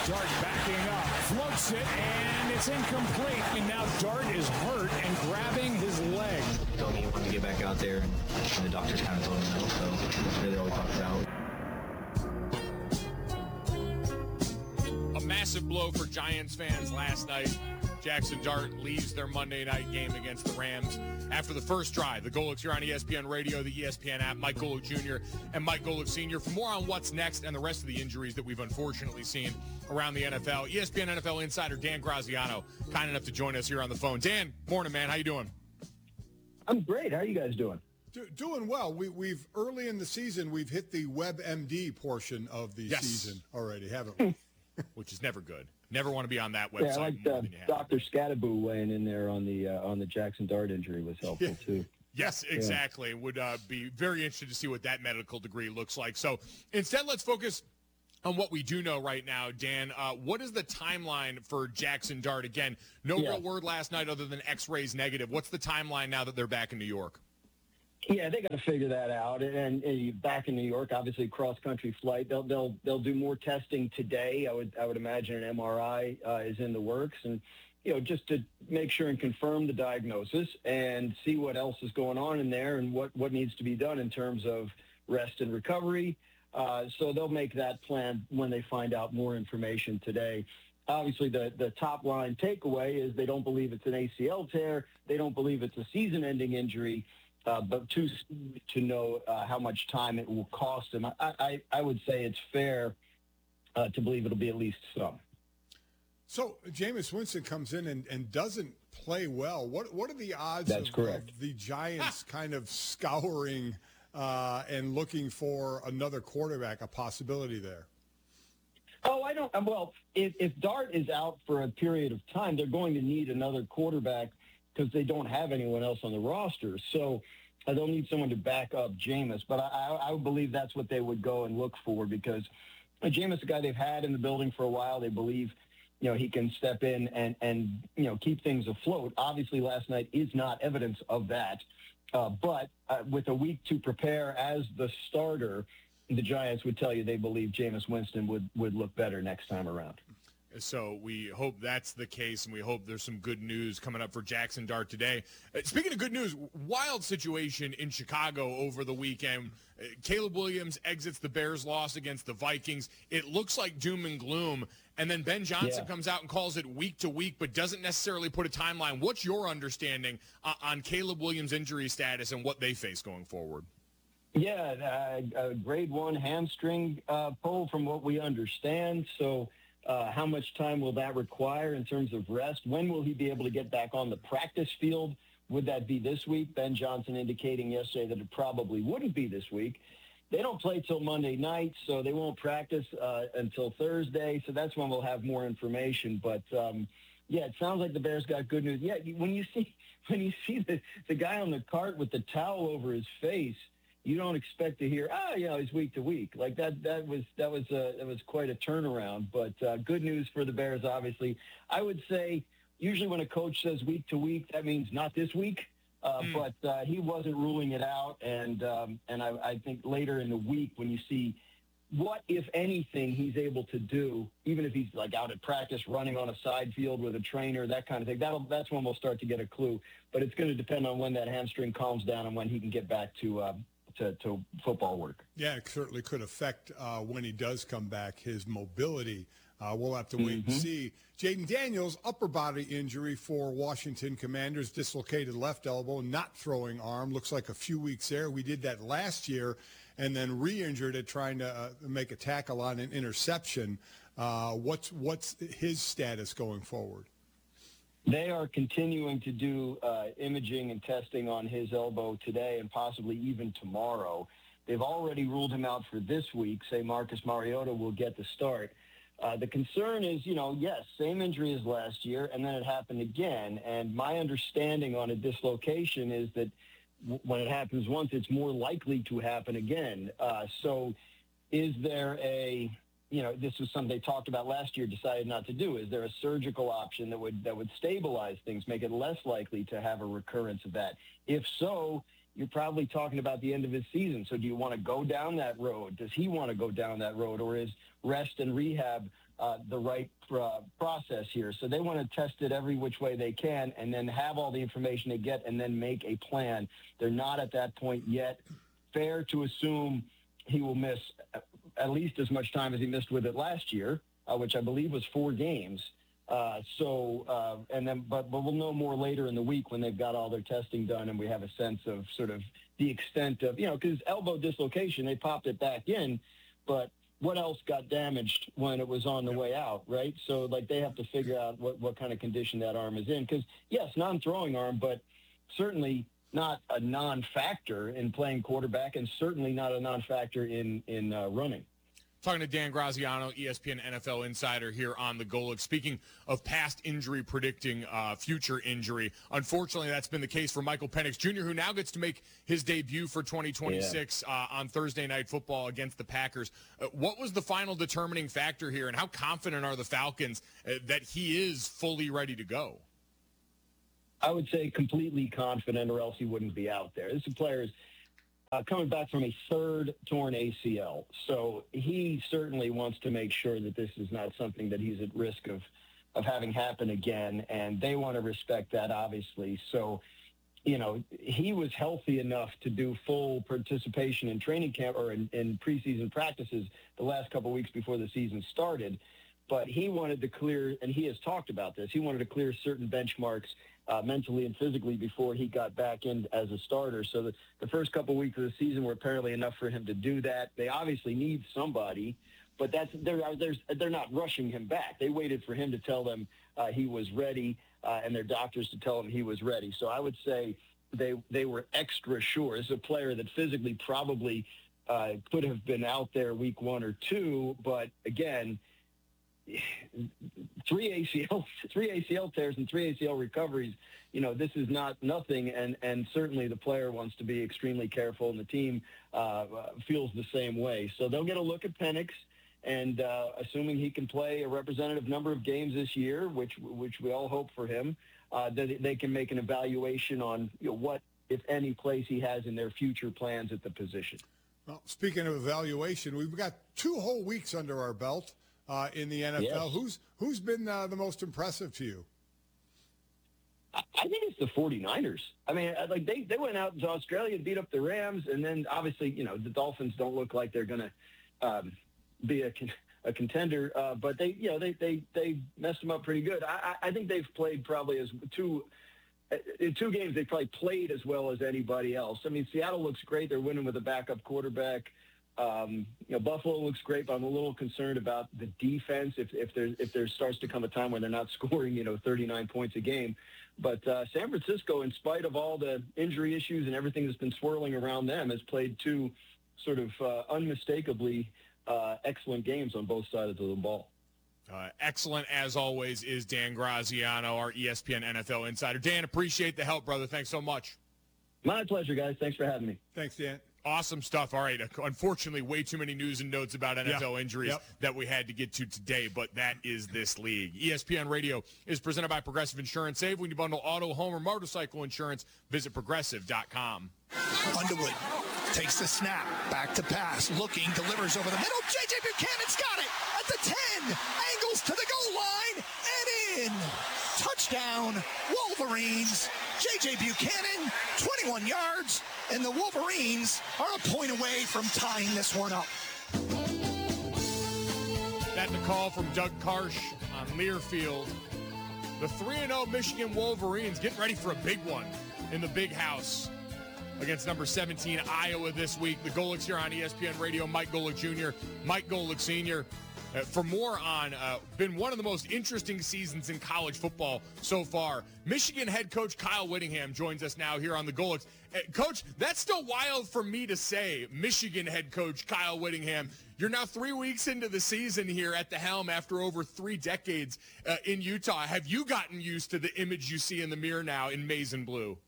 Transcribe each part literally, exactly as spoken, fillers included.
Dart backing up, floats it, and it's incomplete. And now Dart is hurt and grabbing his leg. He told me he wanted to get back out there, and the doctors kind of told him no, so that's really all we talked about. A massive blow for Giants fans last night. Jackson Dart leaves their Monday night game against the Rams after the first drive. The Golics here on E S P N Radio, the E S P N app, Mike Golic Junior and Mike Golic Senior For more on what's next and the rest of the injuries that we've unfortunately seen around the N F L, E S P N N F L insider Dan Graziano, kind enough to join us here on the phone. Dan, morning, man. How you doing? I'm great. How are you guys doing? Do, doing well. We, we've early in the season, we've hit the WebMD portion of the yes. season already, haven't we? Which is never good. Never want to be on that website. Yeah, I like uh, Doctor Scadaboo weighing in there on the uh, on the Jackson Dart injury was helpful, yeah. too. Yes, exactly. Yeah. Would uh, be very interested to see what that medical degree looks like. So instead, let's focus on what we do know right now, Dan. Uh, what is the timeline for Jackson Dart? Again, no yeah. real word last night other than X-rays negative. What's the timeline now that they're back in New York? Yeah, they got to figure that out. And, and back in New York, obviously cross-country flight. They'll they'll they'll do more testing today. I would I would imagine an M R I uh, is in the works, and you know just to make sure and confirm the diagnosis and see what else is going on in there and what what needs to be done in terms of rest and recovery. Uh, so they'll make that plan when they find out more information today. Obviously, the, the top line takeaway is they don't believe it's an A C L tear. They don't believe it's a season-ending injury. Uh, but too to know uh, how much time it will cost him. I, I, I would say it's fair uh, to believe it'll be at least some. So Jameis Winston comes in and, and doesn't play well. What what are the odds That's of, correct. of the Giants kind of scouring uh, and looking for another quarterback, a possibility there? Oh, I don't. Well, if, if Dart is out for a period of time, they're going to need another quarterback because they don't have anyone else on the roster. So uh, they'll need someone to back up Jameis. But I, I, I believe that's what they would go and look for because uh, Jameis is a guy they've had in the building for a while. They believe, you know, he can step in and, and you know, keep things afloat. Obviously, last night is not evidence of that. Uh, but uh, with a week to prepare as the starter, the Giants would tell you they believe Jameis Winston would, would look better next time around. So we hope that's the case, and we hope there's some good news coming up for Jackson Dart today. Uh, speaking of good news, wild situation in Chicago over the weekend. Uh, Caleb Williams exits the Bears' loss against the Vikings. It looks like doom and gloom, and then Ben Johnson yeah. comes out and calls it week to week, but doesn't necessarily put a timeline. What's your understanding uh, on Caleb Williams' injury status and what they face going forward? Yeah, uh, a grade one hamstring uh, pull from what we understand, so Uh, how much time will that require in terms of rest? When will he be able to get back on the practice field? Would that be this week? Ben Johnson indicating yesterday that it probably wouldn't be this week. They don't play till Monday night, so they won't practice uh, until Thursday. So that's when we'll have more information. But um, yeah, it sounds like the Bears got good news. Yeah, when you see when you see the, the guy on the cart with the towel over his face, you don't expect to hear, ah, you know, he's week to week. Like that, that was that was uh, that was quite a turnaround. But uh, good news for the Bears, obviously. I would say usually when a coach says week to week, that means not this week. Uh, mm. But uh, he wasn't ruling it out, and um, and I, I think later in the week when you see what, if anything, he's able to do, even if he's like out at practice, running on a side field with a trainer, that kind of thing. That'll that's when we'll start to get a clue. But it's going to depend on when that hamstring calms down and when he can get back to. Uh, To, to football work. Yeah, it certainly could affect uh, when he does come back, his mobility. Uh, we'll have to wait mm-hmm. and see. Jaden Daniels, upper body injury for Washington Commanders, dislocated left elbow, not throwing arm. Looks like a few weeks there. We did that last year and then re-injured it trying to uh, make a tackle on an interception. Uh, what's what's his status going forward? They are continuing to do uh, imaging and testing on his elbow today and possibly even tomorrow. They've already ruled him out for this week, say Marcus Mariota will get the start. Uh, the concern is, you know, yes, same injury as last year, and then it happened again. And my understanding on a dislocation is that w- when it happens once, it's more likely to happen again. Uh, so is there a... You know, this was something they talked about last year, decided not to do. Is there a surgical option that would that would stabilize things, make it less likely to have a recurrence of that? If so, you're probably talking about the end of his season. So do you want to go down that road? Does he want to go down that road? Or is rest and rehab uh, the right uh, process here. So they want to test it every which way they can and then have all the information they get and then make a plan. They're not at that point yet. Fair to assume he will miss at least as much time as he missed with it last year, uh, which I believe was four games. Uh, so, uh, and then, but, but we'll know more later in the week when they've got all their testing done and we have a sense of sort of the extent of, you know, because elbow dislocation, they popped it back in, but what else got damaged when it was on the way out, right? So, like, they have to figure out what, what kind of condition that arm is in. Because, yes, non-throwing arm, but certainly not a non-factor in playing quarterback and certainly not a non-factor in, in uh, running. Talking to Dan Graziano, E S P N N F L insider here on the Golic. Speaking of past injury predicting uh, future injury, unfortunately that's been the case for Michael Penix Junior, who now gets to make his debut for twenty twenty-six yeah. uh, on Thursday Night Football against the Packers. Uh, what was the final determining factor here, and how confident are the Falcons uh, that he is fully ready to go? I would say completely confident, or else he wouldn't be out there. This is players Uh, coming back from a third torn A C L. So he certainly wants to make sure that this is not something that he's at risk of, of having happen again, and they want to respect that, obviously. So, you know, he was healthy enough to do full participation in training camp or in, in preseason practices the last couple of weeks before the season started, but he wanted to clear, and he has talked about this, he wanted to clear certain benchmarks Uh, mentally and physically before he got back in as a starter. So the, the first couple of weeks of the season were apparently enough for him to do that. They obviously need somebody, but that's they're, there's, they're not rushing him back. They waited for him to tell them uh, he was ready uh, and their doctors to tell him he was ready. So I would say they they were extra sure. This is a player that physically probably uh, could have been out there week one or two, but again, three A C L, three A C L tears and three A C L recoveries, you know, this is not nothing. And, and certainly the player wants to be extremely careful, and the team uh, feels the same way. So they'll get a look at Penix, and uh, assuming he can play a representative number of games this year, which which we all hope for him, uh, that they can make an evaluation on, you know, what, if any, place he has in their future plans at the position. Well, speaking of evaluation, we've got two whole weeks under our belt. Uh, in the N F L, yes. who's who's been uh, the most impressive to you? I, I think it's the 49ers. I mean, like they, they went out to Australia and beat up the Rams, and then obviously, you know, the Dolphins don't look like they're going to um, be a, a contender, uh, but they, you know, they, they, they messed them up pretty good. I, I think they've played probably as two in two games. They probably played as well as anybody else. I mean, Seattle looks great. They're winning with a backup quarterback. Um, you know, Buffalo looks great, but I'm a little concerned about the defense if, if there if there starts to come a time when they're not scoring, you know, thirty-nine points a game. But uh, San Francisco, in spite of all the injury issues and everything that's been swirling around them, has played two sort of uh, unmistakably uh, excellent games on both sides of the ball. Uh, excellent, as always, is Dan Graziano, our E S P N N F L insider. Dan, appreciate the help, brother. Thanks so much. My pleasure, guys. Thanks for having me. Thanks, Dan. Awesome stuff. All right. Unfortunately, way too many news and notes about N F L yeah. injuries yep. that we had to get to today, but that is this league. E S P N Radio is presented by Progressive Insurance. Save when you bundle auto, home, or motorcycle insurance. Visit progressive dot com. Underwood takes the snap, back to pass, looking, delivers over the middle. J J. Buchanan's got it at the ten, angles to the goal line, and in. Touchdown, Wolverines. J J. Buchanan, twenty-one yards, and the Wolverines are a point away from tying this one up. That's the call from Doug Karsh on Learfield. The three and oh Michigan Wolverines getting ready for a big one in the big house against number seventeen Iowa this week. The Golics here on E S P N Radio. Mike Golic Junior, Mike Golic Senior Uh, for more on uh, been one of the most interesting seasons in college football so far. Michigan head coach Kyle Whittingham joins us now here on the Golics. Uh, coach, that's still wild for me to say. Michigan head coach Kyle Whittingham. You're now three weeks into the season here at the helm after over three decades uh, in Utah. Have you gotten used to the image you see in the mirror now in maize and blue?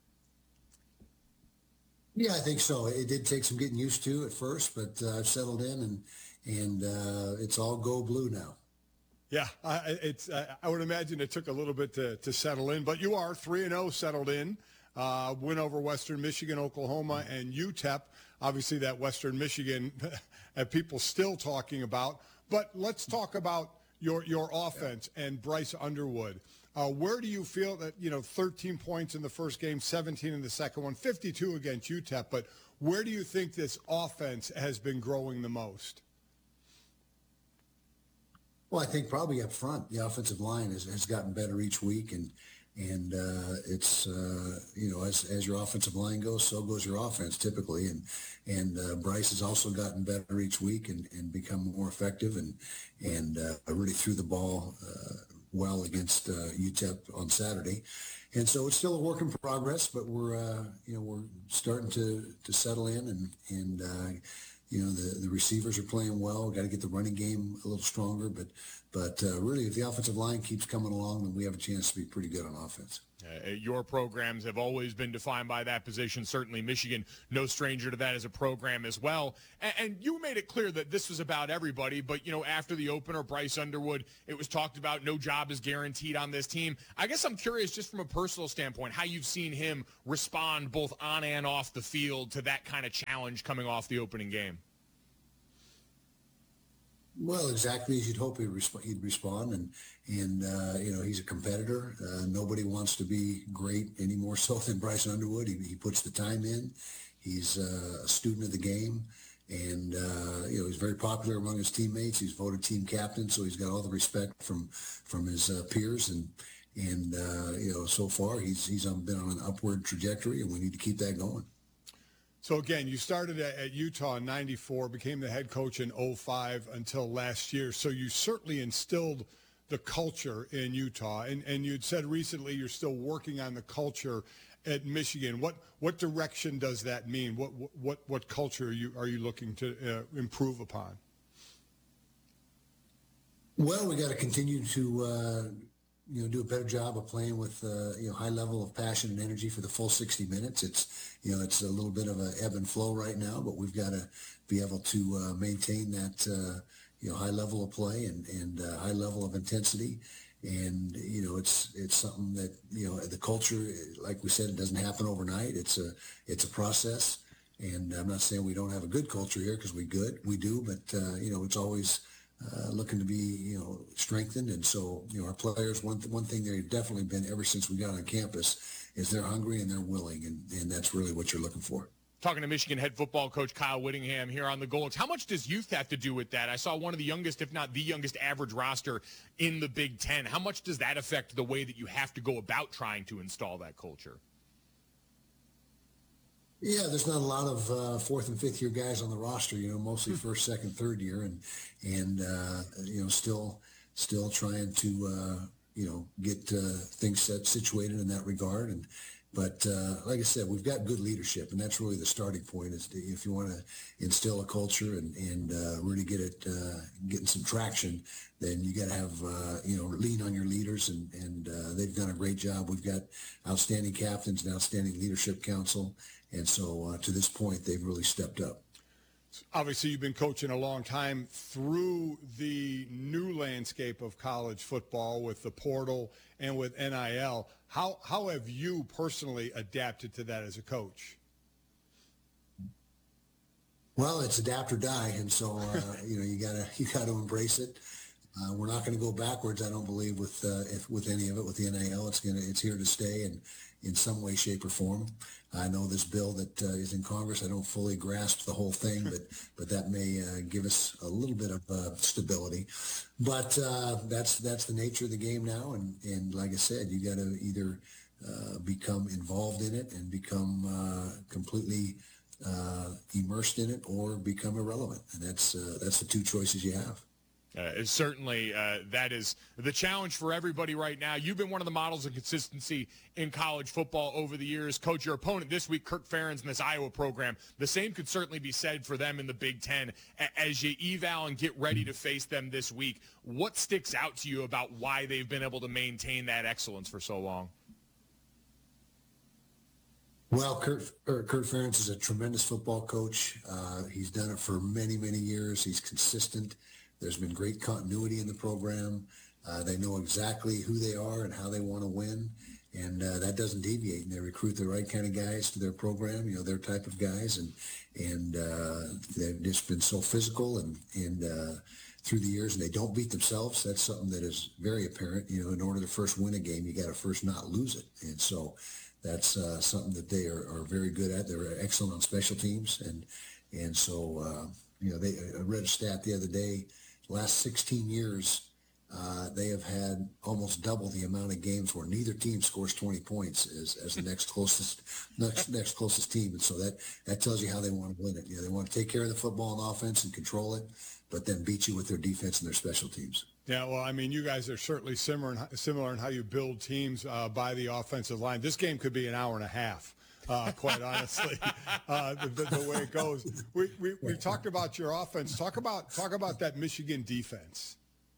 Yeah, I think so. It did take some getting used to at first, but uh, I've settled in and and uh, it's all go blue now. Yeah, I, it's. I would imagine it took a little bit to, to settle in, but you are three and zero settled in. Uh, win over Western Michigan, Oklahoma, and U T E P. Obviously, that Western Michigan, people still talking about. But let's talk about your your offense yeah. and Bryce Underwood. Uh, where do you feel that, you know, thirteen points in the first game, seventeen in the second one, fifty-two against U T E P, but where do you think this offense has been growing the most? Well, I think probably up front, the offensive line has, has gotten better each week, and and uh, it's uh, you know as as your offensive line goes, so goes your offense typically, and and uh, Bryce has also gotten better each week and, and become more effective, and and uh, really threw the ball uh, well against uh, U T E P on Saturday, and so it's still a work in progress, but we're uh, you know we're starting to to settle in, and and. Uh, You know, the, the receivers are playing well. Got to get the running game a little stronger. But but uh, really, if the offensive line keeps coming along, then we have a chance to be pretty good on offense. Uh, your programs have always been defined by that position. Certainly Michigan, no stranger to that as a program as well. And, and you made it clear that this was about everybody. But, you know, after the opener, Bryce Underwood, it was talked about no job is guaranteed on this team. I guess I'm curious, just from a personal standpoint, how you've seen him respond both on and off the field to that kind of challenge coming off the opening game. Well, exactly as you'd hope he'd, resp- he'd respond, and and uh, you know he's a competitor. Uh, nobody wants to be great any more so than Bryce Underwood. He, he puts the time in. He's uh, a student of the game, and uh, you know he's very popular among his teammates. He's voted team captain, so he's got all the respect from from his uh, peers, and and uh, you know so far he's he's been on an upward trajectory, and we need to keep that going. So, again, you started at, at Utah in ninety-four, became the head coach in oh five until last year. So you certainly instilled the culture in Utah. And, and you'd said recently you're still working on the culture at Michigan. What what direction does that mean? What what what culture are you, are you looking to uh, improve upon? Well, we got to continue to uh, you know do a better job of playing with uh, you know high level of passion and energy for the full sixty minutes. It's you know it's a little bit of a ebb and flow right now, but we've got to be able to uh, maintain that uh, you know high level of play and and uh, high level of intensity. And you know it's it's something that you know the culture, like we said, it doesn't happen overnight. It's a it's a process, and I'm not saying we don't have a good culture here, because we good we do, but uh, you know it's always Uh, looking to be, you know, strengthened. And so, you know, our players, one, th- one thing they've definitely been ever since we got on campus is they're hungry and they're willing. And, and that's really what you're looking for. Talking to Michigan head football coach Kyle Whittingham here on the Goldens. How much does youth have to do with that? I saw one of the youngest, if not the youngest average roster in the Big Ten. How much does that affect the way that you have to go about trying to install that culture? Yeah, there's not a lot of uh, fourth and fifth year guys on the roster, you know, mostly first, second, third year, and and uh, you know, still still trying to uh, you know get uh, things set situated in that regard. And but uh, like I said, we've got good leadership, and that's really the starting point. Is to, if you want to instill a culture and and uh, really get it uh, getting some traction, then you got to have uh, you know lean on your leaders, and and uh, they've done a great job. We've got outstanding captains and outstanding leadership council. And so uh, to this point, they've really stepped up. Obviously, you've been coaching a long time through the new landscape of college football with the portal and with N I L. How how have you personally adapted to that as a coach? Well, it's adapt or die, and so uh, you know you gotta you gotta embrace it. Uh, we're not going to go backwards, I don't believe, with uh, if, with any of it. With the N I L, it's gonna it's here to stay, and in some way, shape, or form. I know this bill that uh, is in Congress, I don't fully grasp the whole thing, but but that may uh, give us a little bit of uh, stability. But uh, that's that's the nature of the game now, and and like I said, you got to either uh, become involved in it and become uh, completely uh, immersed in it, or become irrelevant, and that's uh, that's the two choices you have. Uh, certainly, uh, that is the challenge for everybody right now. You've been one of the models of consistency in college football over the years. Coach, your opponent this week, Kirk Ferentz in this Iowa program, the same could certainly be said for them in the Big Ten. As you eval and get ready to face them this week, what sticks out to you about why they've been able to maintain that excellence for so long? Well, Kurt, Kurt Ferentz is a tremendous football coach. Uh, he's done it for many, many years. He's consistent. There's been great continuity in the program. Uh, they know exactly who they are and how they want to win, and uh, that doesn't deviate. And they recruit the right kind of guys to their program, you know, their type of guys, and and uh, they've just been so physical, and and uh, through the years, and they don't beat themselves. That's something that is very apparent. You know, in order to first win a game, you got to first not lose it. And so that's uh, something that they are, are very good at. They're excellent on special teams. And, and so, uh, you know, they I read a stat the other day, last sixteen years, uh, they have had almost double the amount of games where neither team scores twenty points as, as the next closest next next closest team. And so that, that tells you how they want to win it. You know, they want to take care of the football and offense and control it, but then beat you with their defense and their special teams. Yeah, well, I mean, you guys are certainly similar in, similar in how you build teams uh, by the offensive line. This game could be an hour and a half, uh, quite honestly, uh, the, the, the way it goes. We, we we talked about your offense. Talk about talk about that Michigan defense.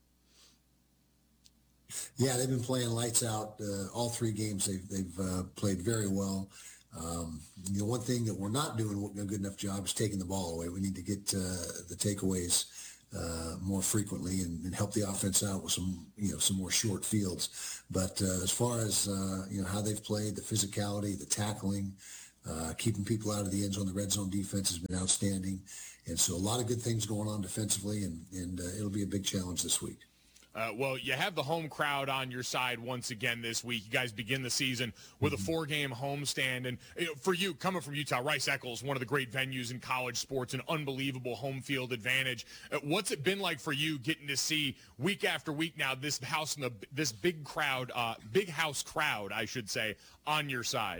Yeah, they've been playing lights out uh, all three games. They've they've uh, played very well. Um, you know, one thing that we're not doing a good enough job is taking the ball away. We need to get uh, the takeaways uh, more frequently and, and help the offense out with some, you know, some more short fields. But uh, as far as, uh, you know, how they've played, the physicality, the tackling, uh, keeping people out of the end zone, the red zone defense has been outstanding. And so a lot of good things going on defensively, and, and uh, it'll be a big challenge this week. Uh, well, you have the home crowd on your side once again this week. You guys begin the season with a four-game homestand. And you know, for you, coming from Utah, Rice-Eccles, one of the great venues in college sports, an unbelievable home field advantage. Uh, what's it been like for you getting to see week after week now this house and the this big crowd, uh, big house crowd, I should say, on your side?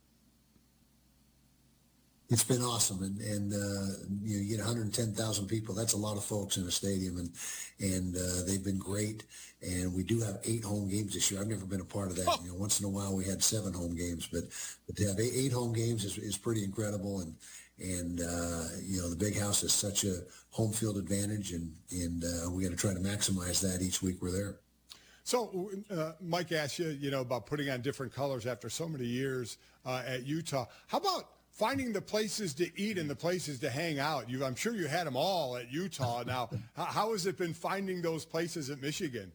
It's been awesome, and and uh, you know, you get one hundred ten thousand people. That's a lot of folks in a stadium, and and uh, they've been great. And we do have eight home games this year. I've never been a part of that. Oh. You know, once in a while we had seven home games, but but to have eight, eight home games is, is pretty incredible. And and uh, you know, the big house is such a home field advantage, and and uh, we got to try to maximize that each week we're there. So, uh, Mike asked you, you know, about putting on different colors after so many years uh, at Utah. How about finding the places to eat and the places to hang out? You, I'm sure you had them all at Utah. Now, how, how has it been finding those places at Michigan?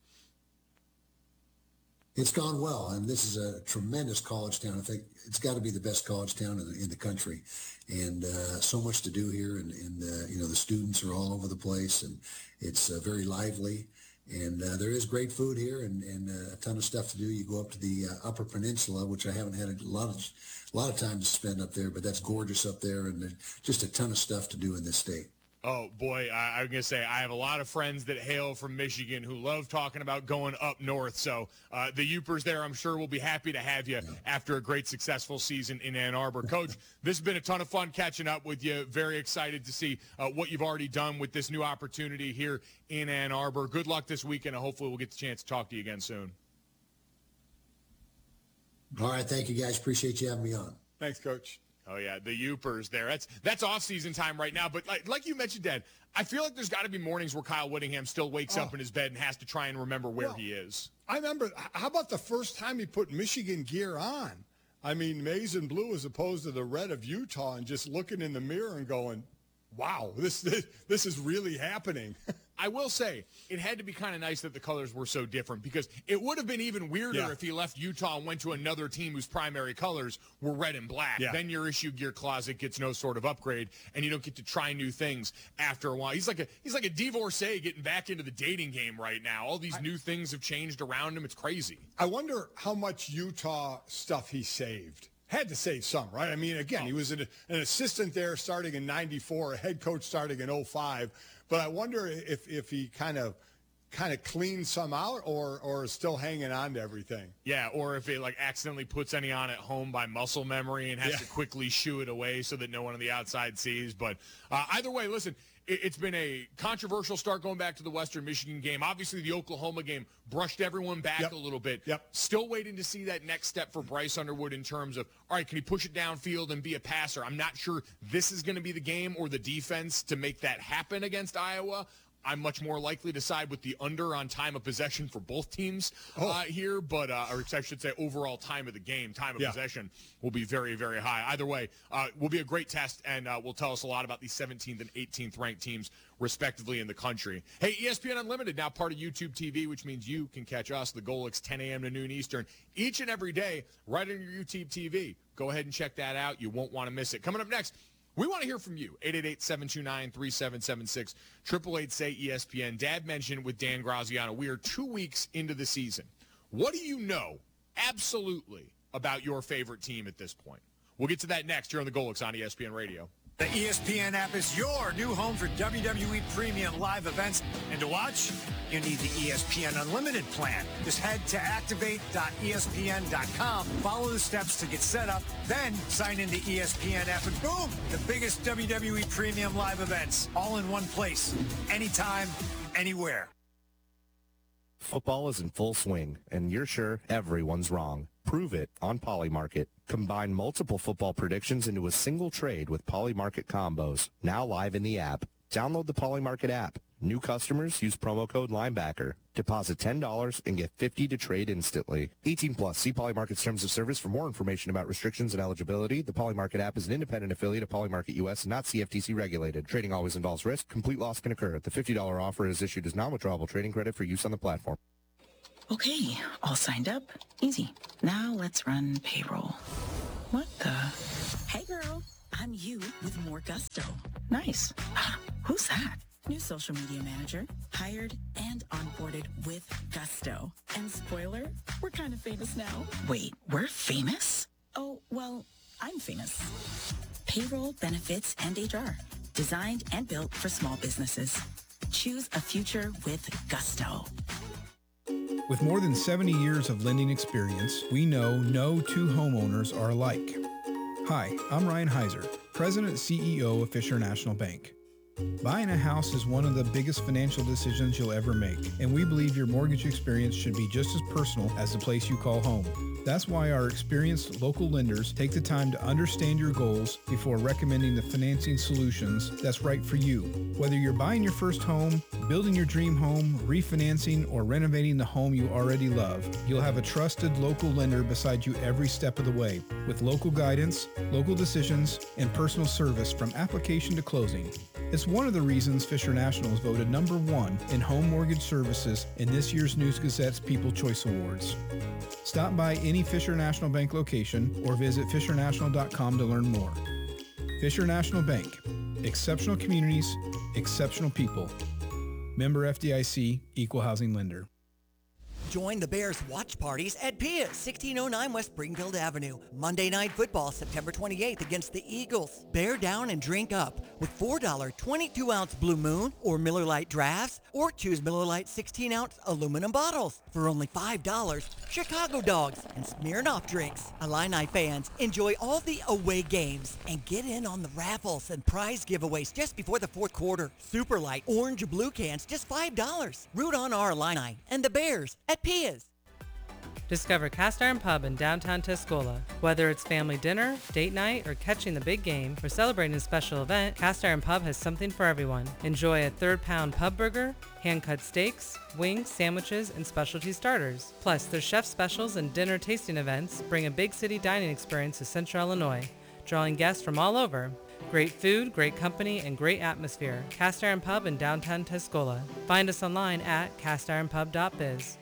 It's gone well, and this is a tremendous college town. I think it's got to be the best college town in the, in the country, and uh, so much to do here. And, and uh, you know, the students are all over the place, and it's uh, very lively. And uh, there is great food here, and, and uh, a ton of stuff to do. You go up to the uh, Upper Peninsula, which I haven't had a lot of a lot of time to spend up there, but that's gorgeous up there, and there's just a ton of stuff to do in this state. Oh, boy, I, I'm going to say I have a lot of friends that hail from Michigan who love talking about going up north. So uh, the Yoopers there, I'm sure, will be happy to have you yeah. after a great, successful season in Ann Arbor. Coach, this has been a ton of fun catching up with you. Very excited to see uh, what you've already done with this new opportunity here in Ann Arbor. Good luck this weekend, and hopefully we'll get the chance to talk to you again soon. All right, thank you, guys. Appreciate you having me on. Thanks, Coach. Oh, yeah, the Yoopers there. That's that's off-season time right now. But like, like you mentioned, Dad, I feel like there's got to be mornings where Kyle Whittingham still wakes oh. up in his bed and has to try and remember where well, he is. I remember, how about the first time he put Michigan gear on? I mean, maize and blue as opposed to the red of Utah, and just looking in the mirror and going, wow, this this, this is really happening. I will say it had to be kind of nice that the colors were so different, because it would have been even weirder yeah. if he left Utah and went to another team whose primary colors were red and black. Yeah. Then your issue gear closet gets no sort of upgrade, and you don't get to try new things after a while. He's like a he's like a divorcee getting back into the dating game right now. All these I, new things have changed around him. It's crazy. I wonder how much Utah stuff he saved. Had to save some, right? I mean, again, oh. he was an, an assistant there starting in ninety-four, a head coach starting in oh five. But I wonder if if he kind of kind of cleaned some out, or or is still hanging on to everything. Yeah, or if it like accidentally puts any on at home by muscle memory and has yeah. to quickly shoo it away so that no one on the outside sees. But uh, either way, listen, it, it's been a controversial start going back to the Western Michigan game. Obviously, the Oklahoma game brushed everyone back yep. a little bit. Yep. Still waiting to see that next step for Bryce Underwood in terms of, all right, can he push it downfield and be a passer? I'm not sure this is going to be the game or the defense to make that happen against Iowa. I'm much more likely to side with the under on time of possession for both teams oh. uh, here, but uh, or I should say overall time of the game, time of yeah. possession will be very, very high. Either way, uh, will be a great test, and uh, will tell us a lot about the seventeenth and eighteenth ranked teams, respectively, in the country. Hey, E S P N Unlimited, now part of YouTube T V, which means you can catch us, the Golics, ten a.m. to noon Eastern, each and every day, right on your YouTube T V. Go ahead and check that out. You won't want to miss it. Coming up next, We want to hear from you. eight eight eight, seven two nine, three seven seven six, eight eight eight, say E S P N. Dad mentioned with Dan Graziano, we are two weeks into the season. What do you know absolutely about your favorite team at this point? We'll get to that next here on the Golics on E S P N Radio. The E S P N app is your new home for W W E Premium live events. And to watch, you need the E S P N Unlimited plan. Just head to activate dot E S P N dot com, follow the steps to get set up, then sign into E S P N app, and boom, the biggest W W E Premium live events, all in one place, anytime, anywhere. Football is in full swing, and you're sure everyone's wrong. Prove it on Polymarket. Combine multiple football predictions into a single trade with Polymarket combos. Now live in the app. Download the Polymarket app. New customers use promo code Linebacker. Deposit ten dollars and get fifty dollars to trade instantly. eighteen plus. See Polymarket's terms of service for more information about restrictions and eligibility. The Polymarket app is an independent affiliate of Polymarket U S and not C F T C regulated. Trading always involves risk. Complete loss can occur. The fifty dollars offer is issued as non-withdrawable trading credit for use on the platform. Okay, all signed up. Easy. Now let's run payroll. What the? Hey girl, I'm you with more gusto. Nice. Ah, who's that? New social media manager, hired and onboarded with gusto. And spoiler, we're kind of famous now. Wait, we're famous? Oh, well, I'm famous. Payroll, benefits, and H R. Designed and built for small businesses. Choose a future with gusto. With more than seventy years of lending experience, we know no two homeowners are alike. Hi, I'm Ryan Heiser, President and C E O of Fisher National Bank. Buying a house is one of the biggest financial decisions you'll ever make, and we believe your mortgage experience should be just as personal as the place you call home. That's why our experienced local lenders take the time to understand your goals before recommending the financing solutions that's right for you. Whether you're buying your first home, building your dream home, refinancing, or renovating the home you already love, you'll have a trusted local lender beside you every step of the way, with local guidance, local decisions, and personal service from application to closing. It's one of the reasons Fisher National is voted number one in home mortgage services in this year's News Gazette's People Choice Awards. Stop by any Fisher National Bank location or visit fisher national dot com to learn more. Fisher National Bank. Exceptional communities, exceptional people. Member F D I C, Equal Housing Lender. Join the Bears watch parties at Pia's, sixteen oh nine West Springfield Avenue. Monday Night Football, September twenty-eighth against the Eagles. Bear down and drink up with four dollar twenty-two ounce Blue Moon or Miller Lite drafts, or choose Miller Lite sixteen ounce aluminum bottles. For only five dollars, Chicago Dogs and Smirnoff drinks. Illini fans, enjoy all the away games and get in on the raffles and prize giveaways just before the fourth quarter. Super Light orange or blue cans, just five dollars. Root on our Illini and the Bears at Pia's. Discover Cast Iron Pub in downtown Tuscola. Whether it's family dinner, date night, or catching the big game, or celebrating a special event, Cast Iron Pub has something for everyone. Enjoy a third pound pub burger, hand-cut steaks, wings, sandwiches, and specialty starters. Plus, their chef specials and dinner tasting events bring a big city dining experience to Central Illinois, drawing guests from all over. Great food, great company, and great atmosphere. Cast Iron Pub in downtown Tuscola. Find us online at cast iron pub dot biz.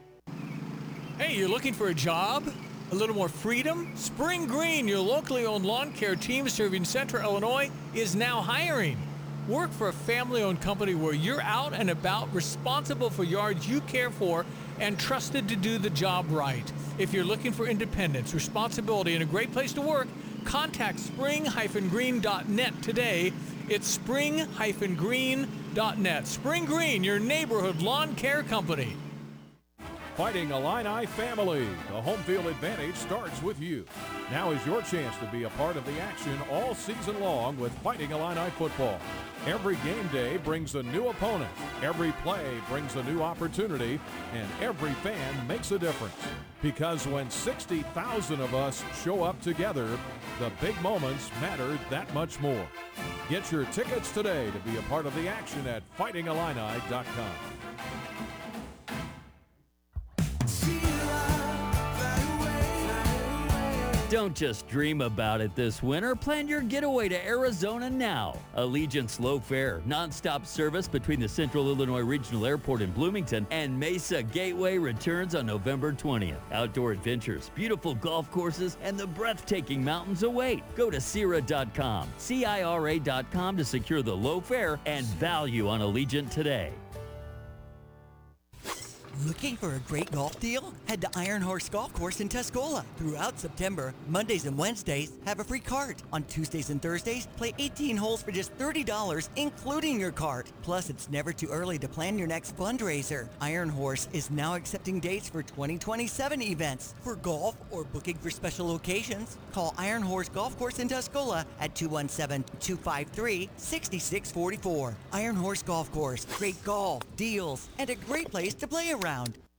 Hey, you're looking for a job? A little more freedom? Spring Green, your locally owned lawn care team serving Central Illinois, is now hiring. Work for a family-owned company where you're out and about, responsible for yards you care for, and trusted to do the job right. If you're looking for independence, responsibility, and a great place to work, contact spring dash green dot net today. It's spring dash green dot net. Spring Green, your neighborhood lawn care company. Fighting Illini family. The home field advantage starts with you. Now is your chance to be a part of the action all season long with Fighting Illini football. Every game day brings a new opponent. Every play brings a new opportunity. And every fan makes a difference. Because when sixty thousand of us show up together, the big moments matter that much more. Get your tickets today to be a part of the action at fighting illini dot com. Don't just dream about it this winter. Plan your getaway to Arizona now. Allegiant's low fare, nonstop service between the Central Illinois Regional Airport in Bloomington and Mesa Gateway returns on November twentieth. Outdoor adventures, beautiful golf courses, and the breathtaking mountains await. Go to Cira dot com, C I R A dot com to secure the low fare and value on Allegiant today. Looking for a great golf deal? Head to Iron Horse Golf Course in Tuscola. Throughout September, Mondays and Wednesdays, have a free cart. On Tuesdays and Thursdays, play eighteen holes for just thirty dollars, including your cart. Plus, it's never too early to plan your next fundraiser. Iron Horse is now accepting dates for twenty twenty-seven events. For golf or booking for special occasions, call Iron Horse Golf Course in Tuscola at two one seven, two five three, six six four four. Iron Horse Golf Course. Great golf, deals, and a great place to play around.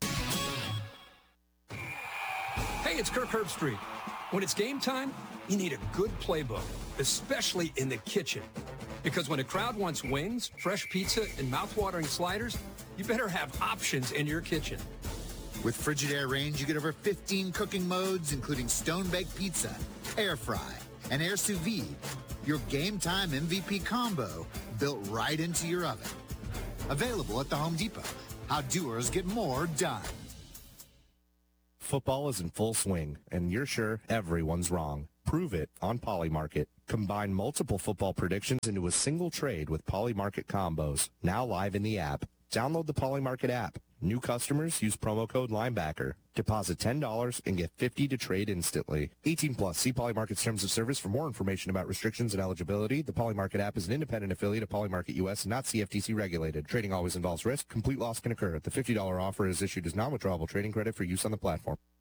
Hey, it's Kirk Herbstreit. When it's game time, you need a good playbook, especially in the kitchen. Because when a crowd wants wings, fresh pizza, and mouth-watering sliders, you better have options in your kitchen. With Frigidaire Range, you get over fifteen cooking modes, including stone-baked pizza, air fry, and air sous vide. Your game time M V P combo built right into your oven. Available at the Home Depot. How doers get more done. Football is in full swing, and you're sure everyone's wrong. Prove it on Polymarket. Combine multiple football predictions into a single trade with Polymarket combos. Now live in the app. Download the Polymarket app. New customers use promo code Linebacker. Deposit ten dollars and get fifty dollars to trade instantly. eighteen plus. See Polymarket's terms of service for more information about restrictions and eligibility. The Polymarket app is an independent affiliate of Polymarket U S and not C F T C regulated. Trading always involves risk. Complete loss can occur. The fifty dollars offer is issued as non-withdrawable trading credit for use on the platform.